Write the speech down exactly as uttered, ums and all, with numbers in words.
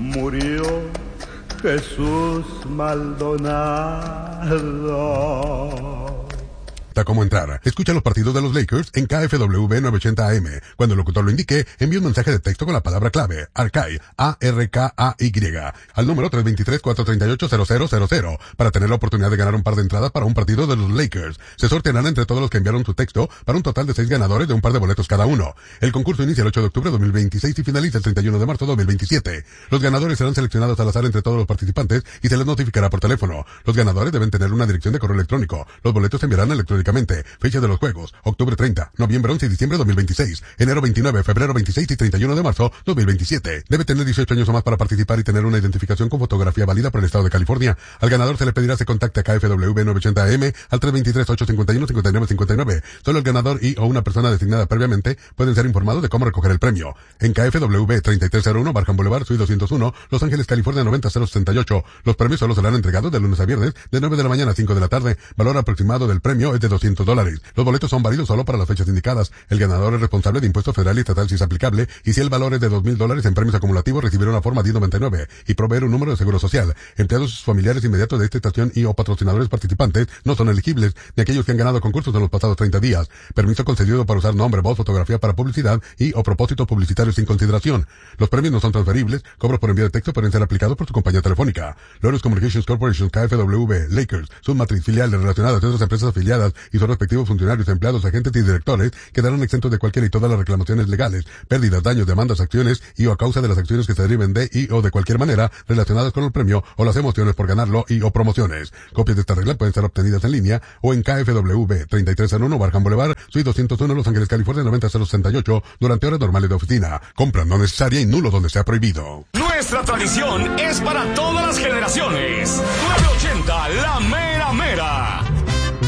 murió Jesús Maldonado. ¿Cómo entrar? Escucha los partidos de los Lakers en K F W novecientos ochenta A M. Cuando el locutor lo indique, envíe un mensaje de texto con la palabra clave, Arcay, A R K A Y, al número tres dos tres, cuatro tres ocho, cero cero cero cero, para tener la oportunidad de ganar un par de entradas para un partido de los Lakers. Se sortearán entre todos los que enviaron su texto para un total de seis ganadores de un par de boletos cada uno. El concurso inicia el ocho de octubre de dos mil veintiséis y finaliza el treinta y uno de marzo de dos mil veintisiete. Los ganadores serán seleccionados al azar entre todos los participantes y se les notificará por teléfono. Los ganadores deben tener una dirección de correo electrónico. Los boletos se enviarán electrónicamente. Fecha de los juegos: octubre treinta, noviembre once y diciembre de dos mil veintiséis, enero veintinueve, febrero veintiséis y treinta y uno de marzo de dos mil veintisiete. Debe tener dieciocho años o más para participar y tener una identificación con fotografía válida por el estado de California. Al ganador se le pedirá se contacte a K F W novecientos ochenta A M al tres dos tres, ocho cinco uno, cinco nueve cinco nueve. Solo el ganador y o una persona designada previamente pueden ser informados de cómo recoger el premio. En K F W treinta y tres cero uno, Barham Boulevard, Suite doscientos uno, Los Ángeles, California noventa cero sesenta y ocho. Los premios solo serán entregados de lunes a viernes de nueve de la mañana a cinco de la tarde. Valor aproximado del premio es de doscientos dólares. Los boletos son válidos solo para las fechas indicadas. El ganador es responsable de impuestos federal y estatal si es aplicable, y si el valor es de dos mil dólares en premios acumulativos, recibirá una forma diez noventa y nueve y proveer un número de seguro social. Empleados y sus familiares inmediatos de esta estación y o patrocinadores participantes no son elegibles, ni aquellos que han ganado concursos en los pasados treinta días. Permiso concedido para usar nombre, voz, fotografía para publicidad y o propósitos publicitarios sin consideración. Los premios no son transferibles. Cobros por envío de texto pueden ser aplicados por su compañía telefónica. Lotus Communications Corporation, K F W, Lakers, sus matriz filiales relacionadas a otras empresas afiliadas y sus respectivos funcionarios, empleados, agentes y directores quedarán exentos de cualquier y todas las reclamaciones legales, pérdidas, daños, demandas, acciones y o a causa de las acciones que se deriven de y o de cualquier manera relacionadas con el premio o las emociones por ganarlo y o promociones. Copias de esta regla pueden ser obtenidas en línea o en K F W treinta y tres cero uno, Barham Boulevard, Suite doscientos uno, Los Ángeles, California noventa cero sesenta y ocho, durante horas normales de oficina. Compra no necesaria y nulo donde sea prohibido. Nuestra tradición es para todas las